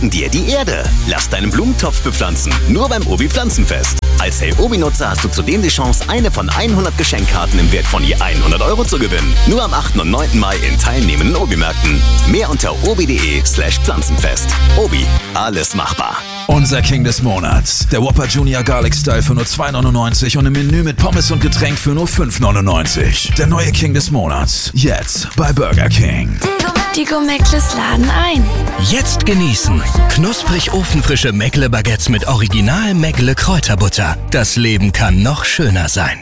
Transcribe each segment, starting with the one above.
retten dir die Erde. Lass deinen Blumentopf bepflanzen, nur beim Obi Pflanzenfest. Als Hey Obi-Nutzer hast du zudem die Chance, eine von 100 Geschenkkarten im Wert von je 100 € zu gewinnen. Nur am 8. und 9. Mai in teilnehmenden Obi-Märkten. Mehr unter obi.de/Pflanzenfest. Obi, alles machbar. Unser King des Monats. Der Whopper Junior Garlic Style für nur 2,99 € und im Menü mit Pommes und Getränk für nur 5,99 €. Der neue King des Monats. Jetzt bei Burger King. Die Go-Meckles laden ein. Jetzt genießen. Knusprig ofenfrische Meckle-Baguettes mit Original Meckle Kräuterbutter. Das Leben kann noch schöner sein.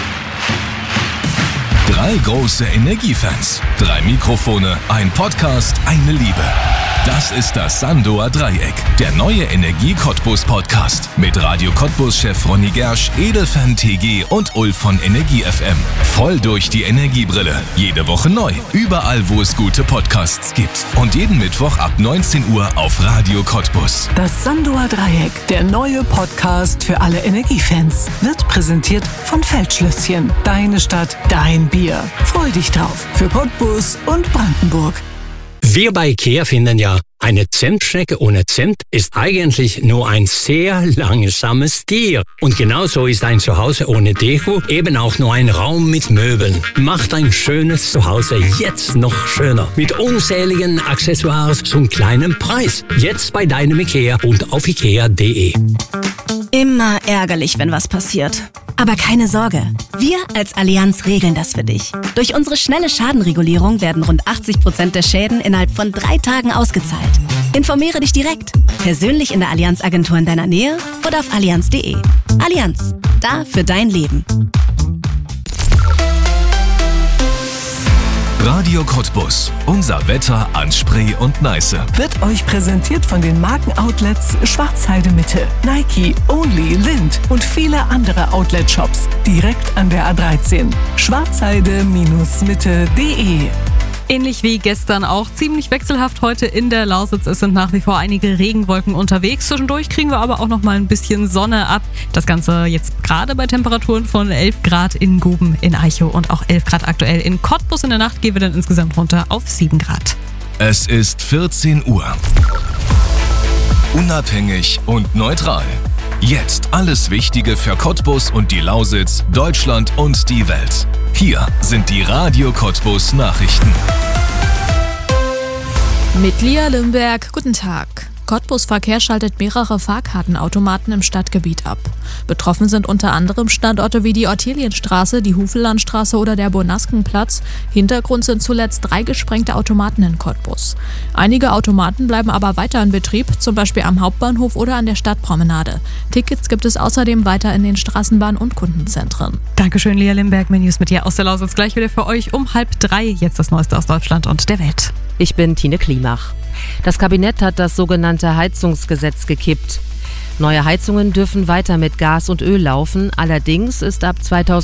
3 große Energiefans, 3 Mikrofone, ein Podcast, eine Liebe. Das ist das Sandoer Dreieck, der neue Energie-Cottbus-Podcast mit Radio Cottbus-Chef Ronny Gersch, Edelfan TG und Ulf von Energie FM. Voll durch die Energiebrille. Jede Woche neu, überall wo es gute Podcasts gibt. Und jeden Mittwoch ab 19 Uhr auf Radio Cottbus. Das Sandoer Dreieck, der neue Podcast für alle Energiefans, wird präsentiert von Feldschlösschen. Deine Stadt, dein Bier. Freu dich drauf für Cottbus und Brandenburg. Wir bei IKEA finden ja, eine Zentschnecke ohne Zimt ist eigentlich nur ein sehr langsames Tier. Und genauso ist ein Zuhause ohne Deko eben auch nur ein Raum mit Möbeln. Macht ein schönes Zuhause jetzt noch schöner. Mit unzähligen Accessoires zum kleinen Preis. Jetzt bei deinem IKEA und auf ikea.de. Immer ärgerlich, wenn was passiert. Aber keine Sorge, wir als Allianz regeln das für dich. Durch unsere schnelle Schadenregulierung werden rund 80% der Schäden innerhalb von 3 Tagen ausgezahlt. Informiere dich direkt, persönlich in der Allianz-Agentur in deiner Nähe oder auf allianz.de. Allianz, da für dein Leben. Radio Cottbus. Unser Wetter an Spree und Neiße. Wird euch präsentiert von den Markenoutlets Schwarzheide Mitte, Nike, Only, Lind und viele andere Outlet-Shops direkt an der A13. Schwarzheide-mitte.de. Ähnlich wie gestern auch ziemlich wechselhaft heute in der Lausitz. Es sind nach wie vor einige Regenwolken unterwegs. Zwischendurch kriegen wir aber auch noch mal ein bisschen Sonne ab. Das Ganze jetzt gerade bei Temperaturen von 11 Grad in Guben, in Eichow und auch 11 Grad aktuell in Cottbus. In der Nacht gehen wir dann insgesamt runter auf 7 Grad. Es ist 14 Uhr. Unabhängig und neutral. Jetzt alles Wichtige für Cottbus und die Lausitz, Deutschland und die Welt. Hier sind die Radio Cottbus Nachrichten. Mit Lia Limberg, guten Tag. Cottbus Verkehr schaltet mehrere Fahrkartenautomaten im Stadtgebiet ab. Betroffen sind unter anderem Standorte wie die Ortelienstraße, die Hufellandstraße oder der Bonaskenplatz. Hintergrund sind zuletzt 3 gesprengte Automaten in Cottbus. Einige Automaten bleiben aber weiter in Betrieb, zum Beispiel am Hauptbahnhof oder an der Stadtpromenade. Tickets gibt es außerdem weiter in den Straßenbahn- und Kundenzentren. Dankeschön, Lia Limberg. Mehr News mit dir aus der Lausitz. Gleich wieder für euch um 2:30. Jetzt das Neueste aus Deutschland und der Welt. Ich bin Tine Klimach. Das Kabinett hat das sogenannte Heizungsgesetz gekippt. Neue Heizungen dürfen weiter mit Gas und Öl laufen, allerdings ist ab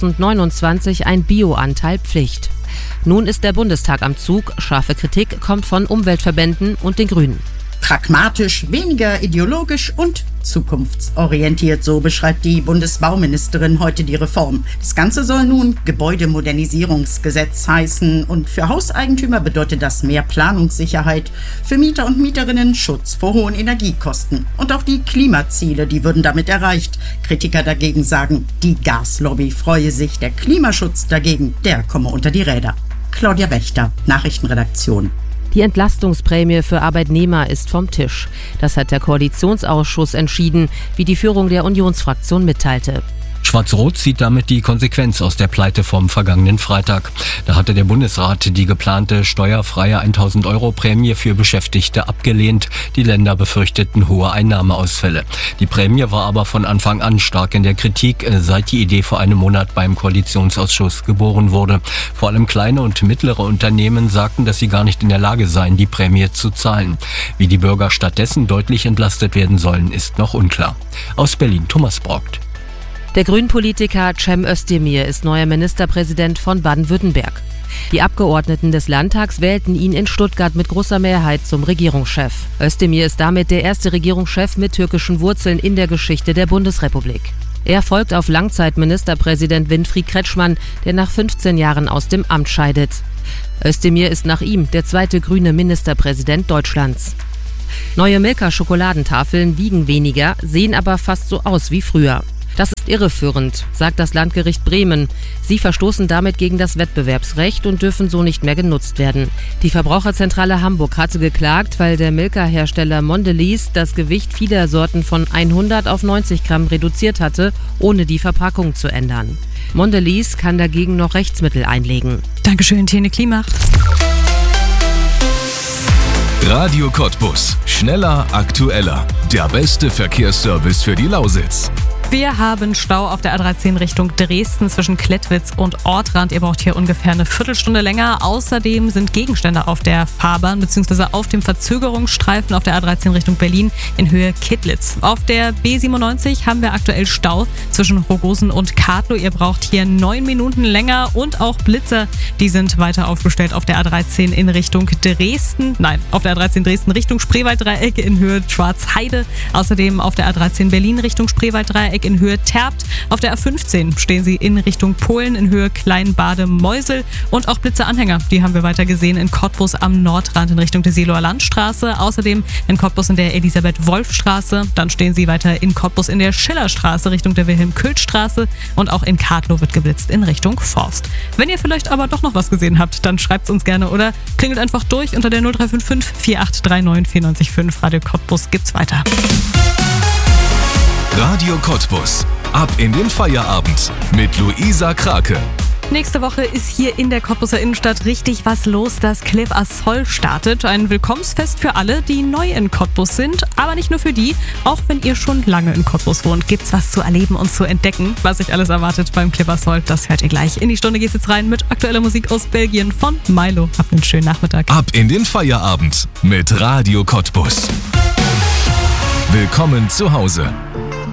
2029 ein Bioanteil Pflicht. Nun ist der Bundestag am Zug, scharfe Kritik kommt von Umweltverbänden und den Grünen. Pragmatisch, weniger ideologisch und zukunftsorientiert, so beschreibt die Bundesbauministerin heute die Reform. Das Ganze soll nun Gebäudemodernisierungsgesetz heißen und für Hauseigentümer bedeutet das mehr Planungssicherheit, für Mieter und Mieterinnen Schutz vor hohen Energiekosten. Und auch die Klimaziele, die würden damit erreicht. Kritiker dagegen sagen, die Gaslobby freue sich, der Klimaschutz dagegen, der komme unter die Räder. Claudia Wächter, Nachrichtenredaktion. Die Entlastungsprämie für Arbeitnehmer ist vom Tisch. Das hat der Koalitionsausschuss entschieden, wie die Führung der Unionsfraktion mitteilte. Schwarz-Rot zieht damit die Konsequenz aus der Pleite vom vergangenen Freitag. Da hatte der Bundesrat die geplante steuerfreie 1.000 € Prämie für Beschäftigte abgelehnt. Die Länder befürchteten hohe Einnahmeausfälle. Die Prämie war aber von Anfang an stark in der Kritik, seit die Idee vor einem Monat beim Koalitionsausschuss geboren wurde. Vor allem kleine und mittlere Unternehmen sagten, dass sie gar nicht in der Lage seien, die Prämie zu zahlen. Wie die Bürger stattdessen deutlich entlastet werden sollen, ist noch unklar. Aus Berlin, Thomas Brockt. Der Grünen-Politiker Cem Özdemir ist neuer Ministerpräsident von Baden-Württemberg. Die Abgeordneten des Landtags wählten ihn in Stuttgart mit großer Mehrheit zum Regierungschef. Özdemir ist damit der erste Regierungschef mit türkischen Wurzeln in der Geschichte der Bundesrepublik. Er folgt auf Langzeitministerpräsident Winfried Kretschmann, der nach 15 Jahren aus dem Amt scheidet. Özdemir ist nach ihm der zweite grüne Ministerpräsident Deutschlands. Neue Milka-Schokoladentafeln wiegen weniger, sehen aber fast so aus wie früher. Das ist irreführend, sagt das Landgericht Bremen. Sie verstoßen damit gegen das Wettbewerbsrecht und dürfen so nicht mehr genutzt werden. Die Verbraucherzentrale Hamburg hatte geklagt, weil der Milka-Hersteller Mondelez das Gewicht vieler Sorten von 100 auf 90 Gramm reduziert hatte, ohne die Verpackung zu ändern. Mondelez kann dagegen noch Rechtsmittel einlegen. Dankeschön, Tine Klimacht. Radio Cottbus. Schneller, aktueller. Der beste Verkehrsservice für die Lausitz. Wir haben Stau auf der A13 Richtung Dresden zwischen Klettwitz und Ortrand. Ihr braucht hier ungefähr eine Viertelstunde länger. Außerdem sind Gegenstände auf der Fahrbahn bzw. auf dem Verzögerungsstreifen auf der A13 Richtung Berlin in Höhe Kittlitz. Auf der B97 haben wir aktuell Stau zwischen Rogosen und Kadlow. Ihr braucht hier 9 Minuten länger und auch Blitzer, die sind weiter aufgestellt auf der A13 in Richtung Dresden. Nein, auf der A13 Dresden Richtung Spreewalddreieck in Höhe Schwarzheide. Außerdem auf der A13 Berlin Richtung Spreewalddreieck in Höhe Terpt. Auf der A15 stehen sie in Richtung Polen in Höhe Kleinbade-Meusel und auch Blitzeranhänger. Die haben wir weiter gesehen in Cottbus am Nordrand in Richtung der Seelower Landstraße. Außerdem in Cottbus in der Elisabeth-Wolf-Straße. Dann stehen sie weiter in Cottbus in der Schillerstraße Richtung der Wilhelm-Költ-Straße und auch in Kadlow wird geblitzt in Richtung Forst. Wenn ihr vielleicht aber doch noch was gesehen habt, dann schreibt es uns gerne oder klingelt einfach durch unter der 0355 4839 495. Radio Cottbus gibt's weiter. Radio Cottbus. Ab in den Feierabend mit Luisa Krake. Nächste Woche ist hier in der Cottbuser Innenstadt richtig was los. Das Cliff Assol startet. Ein Willkommensfest für alle, die neu in Cottbus sind. Aber nicht nur für die. Auch wenn ihr schon lange in Cottbus wohnt, gibt's was zu erleben und zu entdecken. Was euch alles erwartet beim Cliff Assol, das hört ihr gleich. In die Stunde geht's jetzt rein mit aktueller Musik aus Belgien von Milo. Habt einen schönen Nachmittag. Ab in den Feierabend mit Radio Cottbus. Willkommen zu Hause.